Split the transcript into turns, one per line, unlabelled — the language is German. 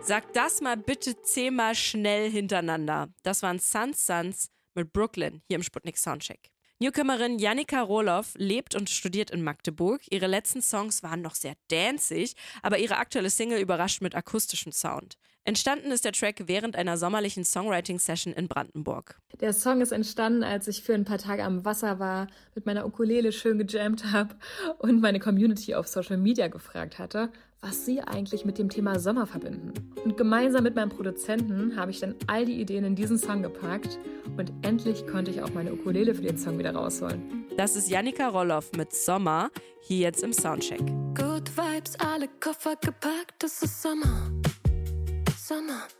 Sag das mal bitte 10-mal schnell hintereinander. Das waren Sons mit Brooklyn hier im Sputnik Soundcheck. Newcomerin Jannika Roloff lebt und studiert in Magdeburg. Ihre letzten Songs waren noch sehr danceig, aber ihre aktuelle Single überrascht mit akustischem Sound. Entstanden ist der Track während einer sommerlichen Songwriting-Session in Brandenburg.
Der Song ist entstanden, als ich für ein paar Tage am Wasser war, mit meiner Ukulele schön gejammt habe und meine Community auf Social Media gefragt hatte, was sie eigentlich mit dem Thema Sommer verbinden. Und gemeinsam mit meinem Produzenten habe ich dann all die Ideen in diesen Song gepackt und endlich konnte ich auch meine Ukulele für den Song wieder rausholen.
Das ist Jannika Roloff mit Sommer, hier jetzt im Soundcheck.
Good Vibes, alle Koffer gepackt, es ist Sommer. Sommer.